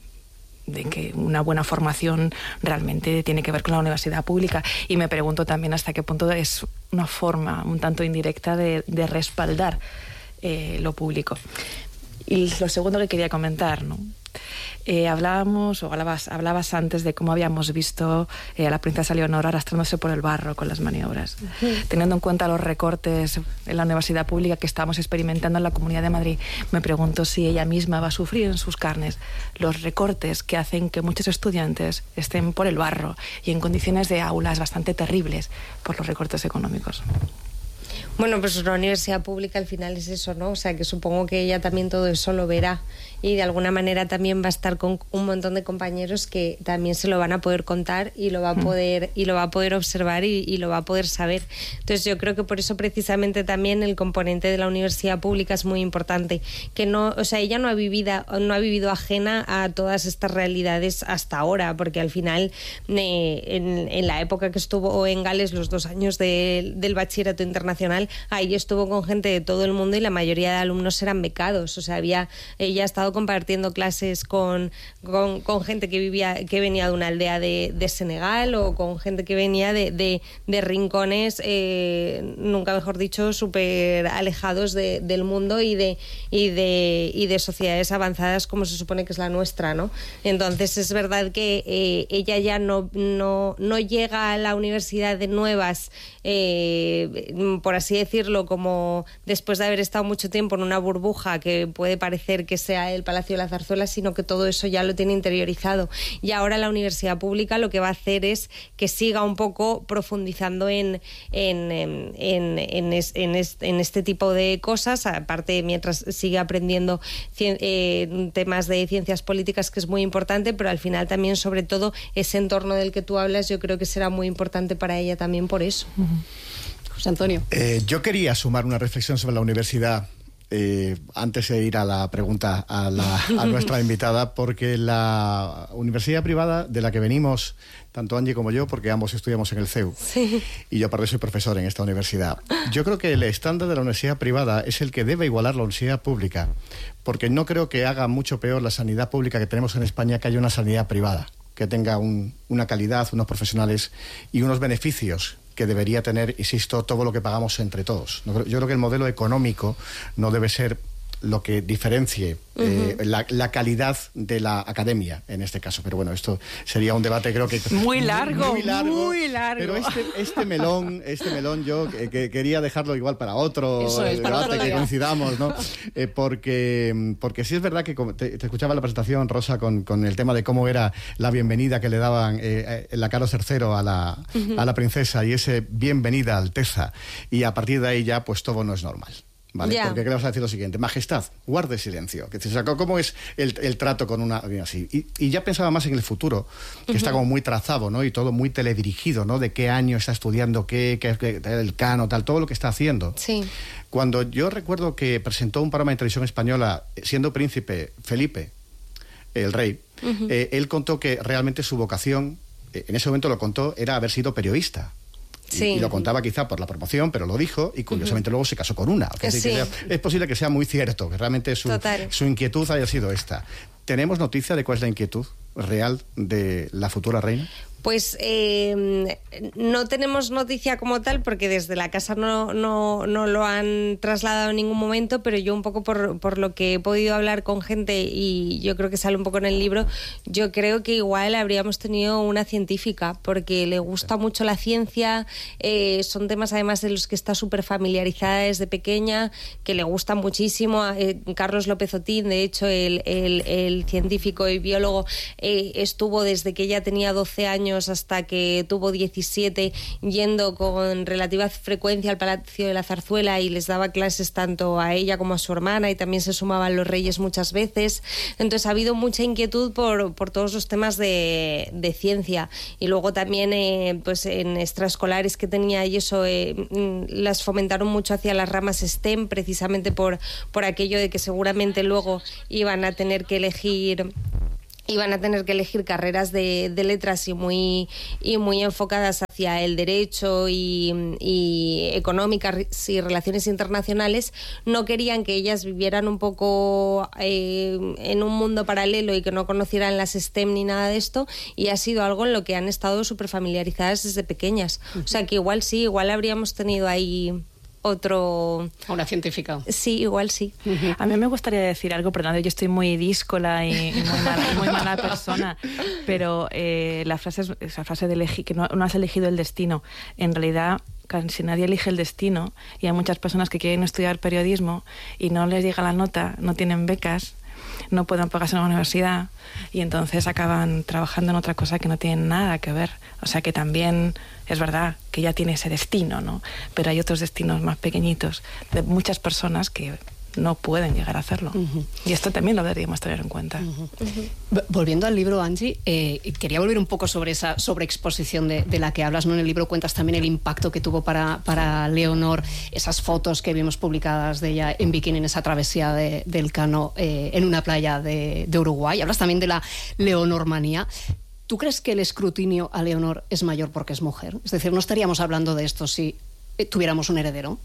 de que una buena formación realmente tiene que ver con la universidad pública, y me pregunto también hasta qué punto es una forma un tanto indirecta de, de respaldar eh, lo público. Y lo segundo que quería comentar, ¿no? Eh, hablábamos, o hablabas, hablabas antes de cómo habíamos visto eh, a la princesa Leonor arrastrándose por el barro con las maniobras. Uh-huh. Teniendo en cuenta los recortes en la universidad pública que estamos experimentando en la Comunidad de Madrid, me pregunto si ella misma va a sufrir en sus carnes los recortes que hacen que muchos estudiantes estén por el barro y en condiciones de aulas bastante terribles por los recortes económicos. Bueno, pues una universidad pública al final es eso, ¿no? O sea, que supongo que ella también todo eso lo verá y de alguna manera también va a estar con un montón de compañeros que también se lo van a poder contar y lo va a poder y lo va a poder observar y, y lo va a poder saber. Entonces yo creo que por eso precisamente también el componente de la universidad pública es muy importante, que no, o sea, ella no ha vivido no ha vivido ajena a todas estas realidades hasta ahora, porque al final eh, en, en la época que estuvo en Gales, los dos años de, del bachillerato internacional, ahí estuvo con gente de todo el mundo y la mayoría de alumnos eran becados. O sea, había ella ha estado compartiendo clases con, con, con gente que vivía que venía de una aldea de, de Senegal o con gente que venía de, de, de rincones, eh, nunca mejor dicho, súper alejados de, del mundo y de, y, de, y de sociedades avanzadas como se supone que es la nuestra, ¿no? Entonces es verdad que eh, ella ya no, no, no llega a la universidad de nuevas, eh, por así decirlo, como después de haber estado mucho tiempo en una burbuja que puede parecer que sea el Palacio de la Zarzuela, sino que todo eso ya lo tiene interiorizado. Y ahora la universidad pública lo que va a hacer es que siga un poco profundizando en, en, en, en, en, es, en, es, en este tipo de cosas, aparte mientras sigue aprendiendo eh, temas de ciencias políticas, que es muy importante, pero al final también, sobre todo, ese entorno del que tú hablas, yo creo que será muy importante para ella también por eso. Uh-huh. José Antonio. Eh, yo quería sumar una reflexión sobre la universidad eh, antes de ir a la pregunta a, la, a nuestra invitada, porque la universidad privada de la que venimos, tanto Angie como yo, porque ambos estudiamos en el C E U, sí. Y yo aparte soy profesor en esta universidad, yo creo que el estándar de la universidad privada es el que debe igualar la universidad pública, porque no creo que haga mucho peor la sanidad pública que tenemos en España que haya una sanidad privada, que tenga un, una calidad, unos profesionales y unos beneficios que debería tener, insisto, todo lo que pagamos entre todos. Yo creo que el modelo económico no debe ser lo que diferencie uh-huh. eh, la, la calidad de la academia en este caso. Pero bueno, esto sería un debate, creo que muy largo, muy largo, muy largo. Pero este, este melón, este melón yo que, que quería dejarlo igual para otro Eso es, para debate otro que coincidamos, ¿no? Eh, porque, porque sí es verdad que te, te escuchaba la presentación, Rosa, con, con el tema de cómo era la bienvenida que le daban eh, en la Carlos tercero a la, uh-huh. a la princesa, y ese bienvenida Alteza, y a partir de ahí ya pues todo no es normal. ¿vale? Ya. Porque ¿qué le vas a decir lo siguiente? Majestad, guarde silencio. Que, o sea, ¿cómo es el, el trato con una así? Y, y ya pensaba más en el futuro, que uh-huh. está como muy trazado, ¿no? Y todo muy teledirigido, ¿no? De qué año está estudiando qué, qué, qué el cano, tal, todo lo que está haciendo. Sí. Cuando yo recuerdo que presentó un programa de televisión española, siendo príncipe Felipe, el rey, uh-huh. eh, él contó que realmente su vocación, eh, en ese momento lo contó, era haber sido periodista. Sí. Y, y lo contaba quizá por la promoción, pero lo dijo, y curiosamente uh-huh. luego se casó con una. Que sí. que sea, es posible que sea muy cierto, que realmente su, su inquietud haya sido esta. ¿Tenemos noticia de cuál es la inquietud real de la futura reina? Pues eh, no tenemos noticia como tal, porque desde la casa no, no, no lo han trasladado en ningún momento, pero yo un poco por, por lo que he podido hablar con gente, y yo creo que sale un poco en el libro, yo creo que igual habríamos tenido una científica, porque le gusta mucho la ciencia, eh, son temas además de los que está súper familiarizada desde pequeña, que le gustan muchísimo. Eh, Carlos López Otín, de hecho, el, el, el científico y biólogo, eh, estuvo desde que ella tenía doce años hasta que tuvo diecisiete yendo con relativa frecuencia al Palacio de la Zarzuela, y les daba clases tanto a ella como a su hermana, y también se sumaban los reyes muchas veces. Entonces ha habido mucha inquietud por, por todos los temas de, de ciencia, y luego también eh, pues en extraescolares que tenía y eso eh, las fomentaron mucho hacia las ramas STEM, precisamente por, por aquello de que seguramente luego iban a tener que elegir iban a tener que elegir carreras de, de letras y muy, y muy enfocadas hacia el derecho y, y económicas y relaciones internacionales. No querían que ellas vivieran un poco eh, en un mundo paralelo y que no conocieran las STEM ni nada de esto, y ha sido algo en lo que han estado súper familiarizadas desde pequeñas. Uh-huh. O sea que igual sí, igual habríamos tenido ahí otro... Una científica. Sí, igual sí. Uh-huh. A mí me gustaría decir algo, perdón, yo estoy muy díscola y, y muy, mala, muy mala persona, pero eh, la frase es, esa frase de elegir, que no, no has elegido el destino. En realidad, casi nadie elige el destino, y hay muchas personas que quieren estudiar periodismo y no les llega la nota, no tienen becas, no pueden pagarse en la universidad, y entonces acaban trabajando en otra cosa que no tiene nada que ver. O sea que también es verdad que ya tiene ese destino, ¿no? Pero hay otros destinos más pequeñitos de muchas personas que no pueden llegar a hacerlo. Uh-huh. Y esto también lo deberíamos tener en cuenta. Uh-huh. Uh-huh. Volviendo al libro, Angie, eh, quería volver un poco sobre esa sobreexposición de, de la que hablas, ¿no? En el libro cuentas también el impacto que tuvo para, para Leonor esas fotos que vimos publicadas de ella en bikini en esa travesía de, del Cano eh, en una playa de, de Uruguay. Hablas también de la Leonormanía. ¿Tú crees que el escrutinio a Leonor es mayor porque es mujer? Es decir, ¿no estaríamos hablando de esto si eh, tuviéramos un heredero?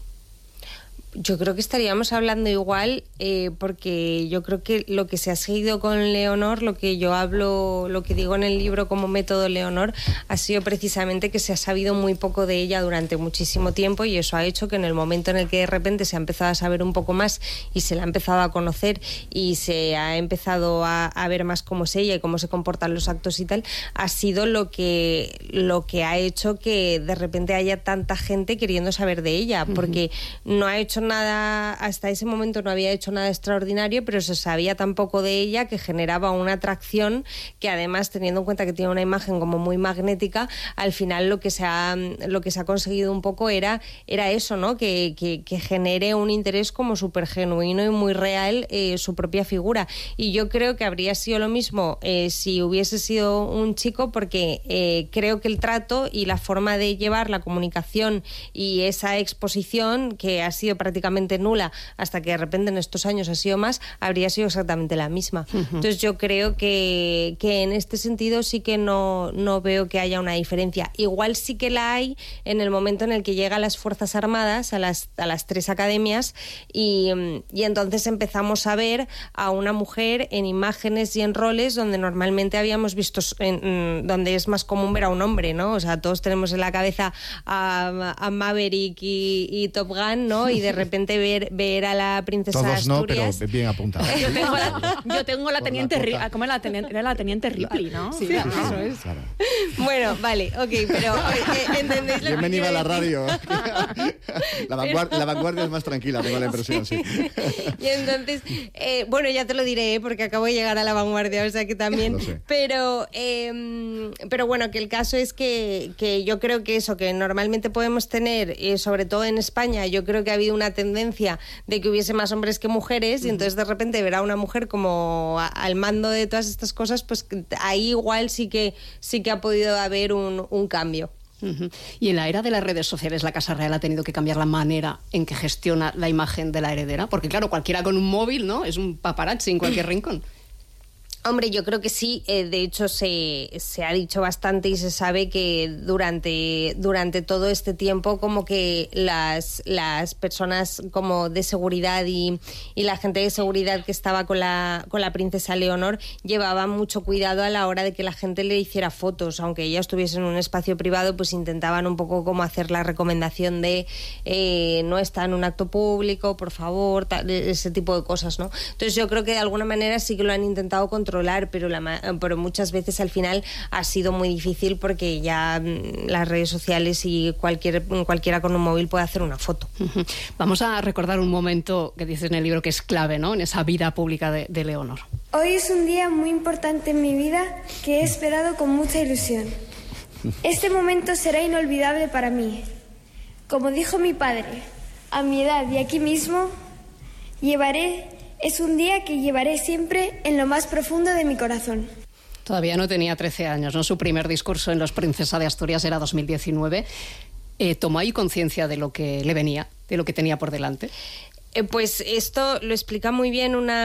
Yo creo que estaríamos hablando igual, eh, porque yo creo que lo que se ha seguido con Leonor, lo que yo hablo, lo que digo en el libro como método Leonor, ha sido precisamente que se ha sabido muy poco de ella durante muchísimo tiempo, y eso ha hecho que en el momento en el que de repente se ha empezado a saber un poco más y se la ha empezado a conocer y se ha empezado a, a ver más cómo es ella y cómo se comportan los actos y tal, ha sido lo que, lo que ha hecho que de repente haya tanta gente queriendo saber de ella, porque uh-huh. no ha hecho nada, hasta ese momento no había hecho nada extraordinario, pero se sabía tan poco de ella que generaba una atracción que, además, teniendo en cuenta que tiene una imagen como muy magnética, al final lo que se ha, lo que se ha conseguido un poco era, era eso, ¿no? Que, que, que genere un interés como súper genuino y muy real eh, su propia figura. Y yo creo que habría sido lo mismo eh, si hubiese sido un chico, porque eh, creo que el trato y la forma de llevar la comunicación y esa exposición, que ha sido prácticamente nula hasta que de repente en estos años ha sido más, habría sido exactamente la misma. Uh-huh. Entonces yo creo que, que en este sentido sí que no, no veo que haya una diferencia. Igual sí que la hay en el momento en el que llega a las Fuerzas Armadas, a las, a las tres academias, y, y entonces empezamos a ver a una mujer en imágenes y en roles donde normalmente habíamos visto, en, donde es más común ver a un hombre, ¿no? O sea, todos tenemos en la cabeza a, a Maverick y, y Top Gun, ¿no? Y de repente ver, ver a la princesa Todos no, Asturias. pero bien apuntado. Yo tengo la, yo tengo la teniente Ripley. ¿Cómo era la teniente? Era la teniente Ripley, ¿no? Sí, claro, eso es. Claro. Bueno, vale, ok, pero eh, ¿entendéis lo que Bienvenida a la quiero radio. La vanguardia, la vanguardia es más tranquila, tengo la impresión, sí. Y entonces, eh, bueno, ya te lo diré, porque acabo de llegar a la vanguardia, o sea que también. Lo sé. Pero, eh, pero bueno, que el caso es que, que yo creo que eso, que normalmente podemos tener, eh, sobre todo en España, yo creo que ha habido una una tendencia de que hubiese más hombres que mujeres, y entonces de repente ver a una mujer como a, al mando de todas estas cosas, pues ahí igual sí que, sí que ha podido haber un, un cambio. Uh-huh. Y en la era de las redes sociales, la Casa Real ha tenido que cambiar la manera en que gestiona la imagen de la heredera, porque claro, cualquiera con un móvil, ¿no?, es un paparazzi en cualquier rincón. Hombre, yo creo que sí. Eh, de hecho, se, se ha dicho bastante y se sabe que durante, durante todo este tiempo como que las, las personas como de seguridad y, y la gente de seguridad que estaba con la, con la princesa Leonor llevaban mucho cuidado a la hora de que la gente le hiciera fotos. Aunque ella estuviese en un espacio privado, pues intentaban un poco como hacer la recomendación de eh, no está en un acto público, por favor, tal, ese tipo de cosas, ¿no? Entonces yo creo que de alguna manera sí que lo han intentado controlar, pero, la, pero muchas veces al final ha sido muy difícil porque ya las redes sociales y cualquier, cualquiera con un móvil puede hacer una foto. Uh-huh. Vamos a recordar un momento que dices en el libro que es clave, ¿no?, en esa vida pública de, de Leonor. Hoy es un día muy importante en mi vida que he esperado con mucha ilusión. Este momento será inolvidable para mí. Como dijo mi padre, a mi edad y aquí mismo, llevaré... Es un día que llevaré siempre en lo más profundo de mi corazón. Todavía no tenía trece años, ¿no? Su primer discurso en Los Princesa de Asturias era dos mil diecinueve. Eh, ¿Tomó ahí conciencia de lo que le venía, de lo que tenía por delante? Eh, pues esto lo explica muy bien una,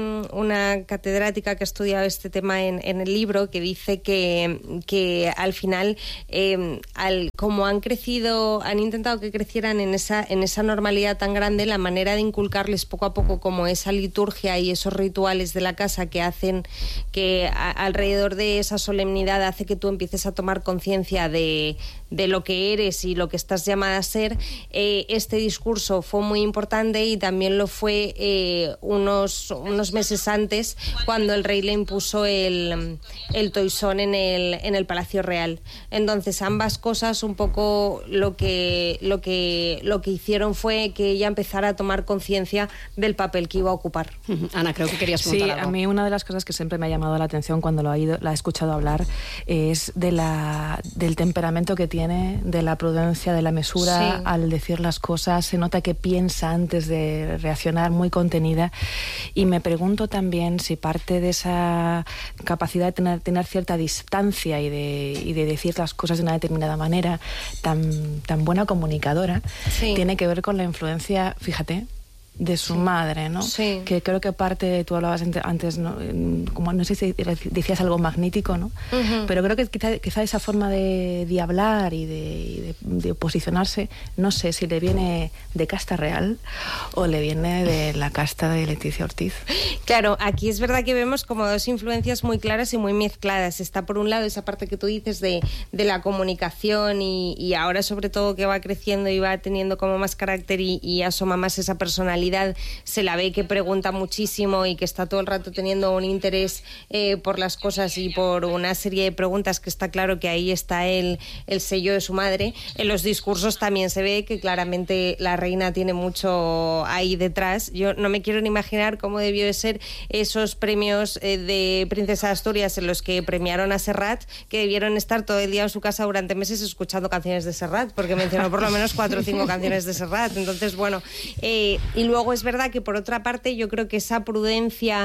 una catedrática que ha estudiado este tema en, en el libro, que dice que, que al final, eh, al, como han crecido, han intentado que crecieran en esa, en esa normalidad tan grande, la manera de inculcarles poco a poco como esa liturgia y esos rituales de la casa que hacen que a, alrededor de esa solemnidad hace que tú empieces a tomar conciencia de, de lo que eres y lo que estás llamada a ser. Eh, este discurso fue muy importante y también lo fue eh, unos, unos meses antes, cuando el rey le impuso el, el toisón en el, en el Palacio Real. Entonces ambas cosas un poco lo que, lo que, lo que hicieron fue que ella empezara a tomar conciencia del papel que iba a ocupar. Ana, creo que querías preguntar sí, algo. A mí una de las cosas que siempre me ha llamado la atención cuando lo he ido, la he escuchado hablar es de la, del temperamento que tiene, de la prudencia, de la mesura sí. al decir las cosas. Se nota que piensa antes de reaccionar, muy contenida, y me pregunto también si parte de esa capacidad de tener, tener cierta distancia y de, y de decir las cosas de una determinada manera, tan, tan buena comunicadora, sí. tiene que ver con la influencia, fíjate, de su sí. madre, ¿no? Sí. Que creo que parte, tú hablabas antes, ¿no? Como no sé si decías algo magnífico, ¿no? Uh-huh. Pero creo que quizá, quizá esa forma de, de hablar y, de, y de, de posicionarse, no sé si le viene de casta real o le viene de la casta de Leticia Ortiz. Claro, aquí es verdad que vemos como dos influencias muy claras y muy mezcladas. Está por un lado esa parte que tú dices de, de la comunicación y, y ahora sobre todo que va creciendo y va teniendo como más carácter y, y asoma más esa personalidad. Se la ve que pregunta muchísimo y que está todo el rato teniendo un interés eh, por las cosas y por una serie de preguntas que está claro que ahí está el, el sello de su madre. En los discursos también se ve que claramente la reina tiene mucho ahí detrás. Yo no me quiero ni imaginar cómo debió de ser esos premios eh, de Princesa de Asturias en los que premiaron a Serrat, que debieron estar todo el día en su casa durante meses escuchando canciones de Serrat, porque mencionó por lo menos cuatro o cinco canciones de Serrat. Entonces, bueno, eh, y luego es verdad que por otra parte yo creo que esa prudencia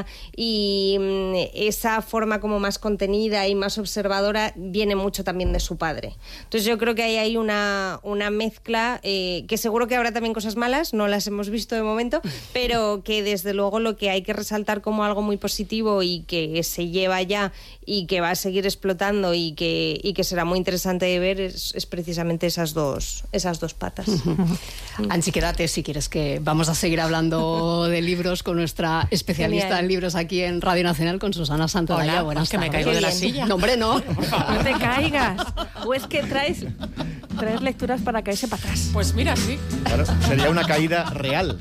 y esa forma como más contenida y más observadora viene mucho también de su padre. Entonces yo creo que ahí hay una, una mezcla eh, que seguro que habrá también cosas malas, no las hemos visto de momento, pero que desde luego lo que hay que resaltar como algo muy positivo y que se lleva ya y que va a seguir explotando y que, y que será muy interesante de ver es, es precisamente esas dos, esas dos patas. Anchi, quédate si quieres, que vamos a seguir hablando de libros con nuestra especialista Genial. en libros aquí en Radio Nacional, con Susana Santolaya. Hola, buenas pues que tardes. me caigo de la silla. No, hombre, no. No te caigas. O es que traes, traes lecturas para caerse para atrás. Pues mira, sí. Claro, sería una caída real.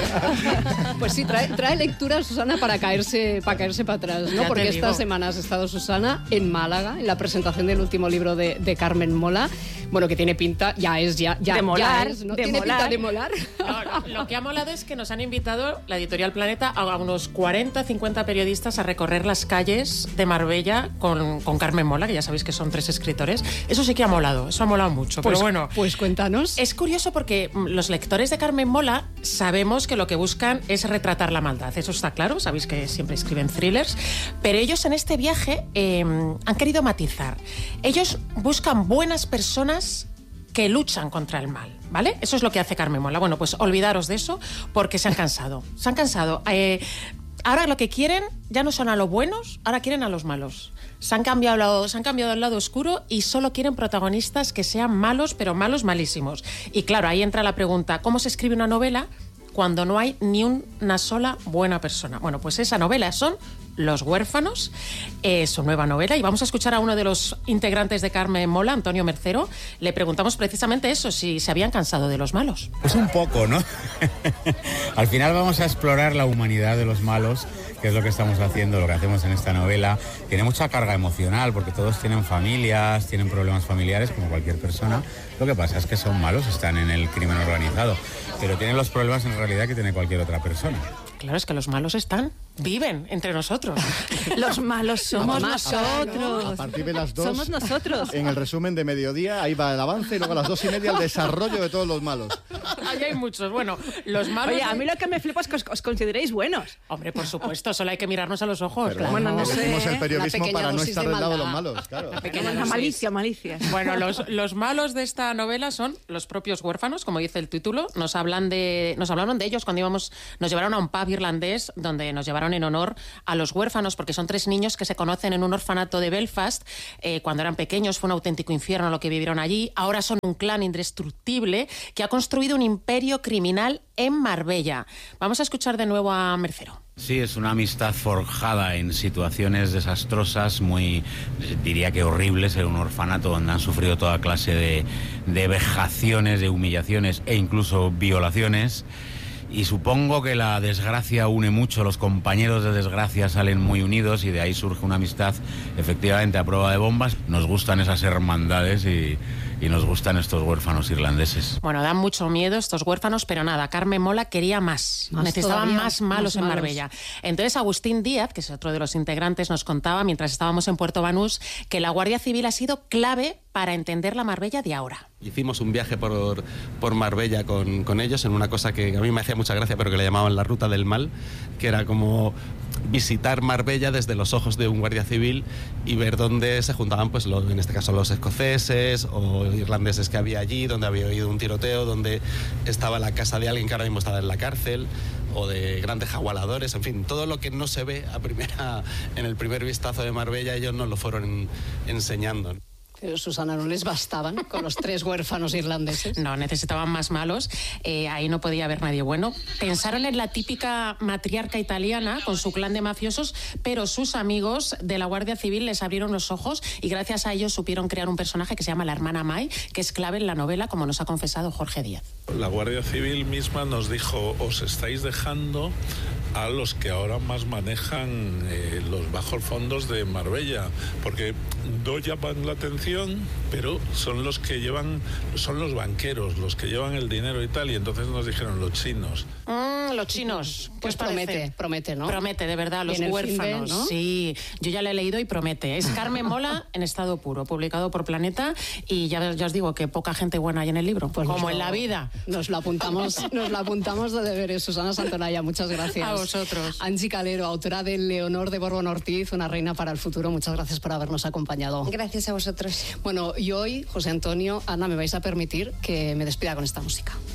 Pues sí, trae, trae lecturas, Susana, para caerse, para caerse para atrás, ¿no? Ya Porque estas semanas ha estado Susana en Málaga, en la presentación del último libro de, de Carmen Mola. Bueno, que tiene pinta, ya es, ya, ya, de molar, ya es, ¿no? de ¿Tiene molar. pinta de molar? No, lo, lo que ha molado es que nos han invitado, la editorial Planeta, a unos cuarenta, cincuenta periodistas a recorrer las calles de Marbella con, con Carmen Mola, que ya sabéis que son tres escritores. Eso sí que ha molado, eso ha molado mucho. curioso, Pues, pero bueno. Pues cuéntanos. Es curioso porque los lectores de Carmen Mola sabemos que lo que buscan es retratar la maldad. Eso está claro, sabéis que siempre escriben thrillers. Pero ellos en este viaje eh, han querido matizar. Ellos buscan buenas personas que luchan contra el mal, ¿vale? Eso es lo que hace Carmen Mola. Bueno, pues olvidaros de eso porque se han cansado. Se han cansado. Eh, ahora lo que quieren ya no son a los buenos, ahora quieren a los malos. Se han cambiado, se han cambiado al lado oscuro y solo quieren protagonistas que sean malos, pero malos malísimos. Y claro, ahí entra la pregunta, ¿cómo se escribe una novela cuando no hay ni una sola buena persona? Bueno, pues esa novela son Los huérfanos, eh, su nueva novela, y vamos a escuchar a uno de los integrantes de Carmen Mola, Antonio Mercero. Le preguntamos precisamente eso, si se habían cansado de los malos. Pues un poco, ¿no? Al final vamos a explorar la humanidad de los malos, que es lo que estamos haciendo, lo que hacemos en esta novela. Tiene mucha carga emocional, porque todos tienen familias, tienen problemas familiares, como cualquier persona. Lo que pasa es que son malos, están en el crimen organizado, pero tienen los problemas en realidad que tiene cualquier otra persona. Claro, es que los malos están, viven entre nosotros. Los malos somos Mamá, nosotros. A partir de las dos, Somos nosotros. en el resumen de mediodía, ahí va el avance, y luego a las dos y media el desarrollo de todos los malos. Ahí hay muchos. Bueno, los malos... Oye, a mí lo que me flipa es que os, os consideréis buenos. Hombre, por supuesto, solo hay que mirarnos a los ojos. Pero claro. bueno, no sé. elegimos el periodismo Una para no pequeña estar dosis del de lado de los maldad. malos, claro. Pequeña La dosis. malicia, malicia. Bueno, los, los malos de esta novela son los propios huérfanos, como dice el título. Nos hablan de, nos hablaron de ellos cuando íbamos, nos llevaron a un pub irlandés donde nos llevaron en honor a los huérfanos, porque son tres niños que se conocen en un orfanato de Belfast. Eh, cuando eran pequeños fue un auténtico infierno lo que vivieron allí. Ahora son un clan indestructible que ha construido un imperio criminal en Marbella. Vamos a escuchar de nuevo a Mercero. Sí, es una amistad forjada en situaciones desastrosas, muy, diría que horribles, en un orfanato donde han sufrido toda clase de, de vejaciones, de humillaciones e incluso violaciones. Y supongo que la desgracia une mucho, los compañeros de desgracia salen muy unidos y de ahí surge una amistad efectivamente a prueba de bombas. Nos gustan esas hermandades y, y nos gustan estos huérfanos irlandeses. Bueno, dan mucho miedo estos huérfanos, pero nada, Carmen Mola quería más. Más Necesitaban todavía, más malos más en malos. Marbella. Entonces Agustín Díaz, que es otro de los integrantes, nos contaba mientras estábamos en Puerto Banús que la Guardia Civil ha sido clave para entender la Marbella de ahora. Hicimos un viaje por, por Marbella con, con ellos en una cosa que a mí me hacía mucha gracia, pero que le llamaban la ruta del mal, que era como visitar Marbella desde los ojos de un guardia civil y ver dónde se juntaban, pues lo, en este caso los escoceses o irlandeses que había allí, donde había habido un tiroteo, donde estaba la casa de alguien que ahora mismo estaba en la cárcel, o de grandes jagualadores, en fin, todo lo que no se ve a primera, en el primer vistazo de Marbella, ellos nos lo fueron enseñando. Pero, Susana, ¿no les bastaban con los tres huérfanos irlandeses? No, necesitaban más malos. Eh, ahí no podía haber nadie bueno. Pensaron en la típica matriarca italiana con su clan de mafiosos, pero sus amigos de la Guardia Civil les abrieron los ojos y gracias a ellos supieron crear un personaje que se llama la hermana May, que es clave en la novela, como nos ha confesado Jorge Díaz. La Guardia Civil misma nos dijo, os estáis dejando a los que ahora más manejan eh, los bajos fondos de Marbella, porque no llaman la atención, pero son los que llevan, son los banqueros, los que llevan el dinero y tal, y entonces nos dijeron los chinos. Mm, los chinos. Pues promete, promete, ¿no? Promete, de verdad, los Viene el fin de, huérfanos. ¿no? Sí, yo ya le he leído y promete. Es Carmen Mola en estado puro, publicado por Planeta, y ya, ya os digo que poca gente buena hay en el libro, pues como nos en lo- la vida. Nos lo apuntamos, nos lo apuntamos de deberes. Susana Santolaya, muchas gracias. A vosotros. Angie Calero, autora del Leonor de Borbón Ortiz, Una reina para el futuro. Muchas gracias por habernos acompañado. Gracias a vosotros. Bueno, y hoy, José Antonio, Ana, me vais a permitir que me despida con esta música.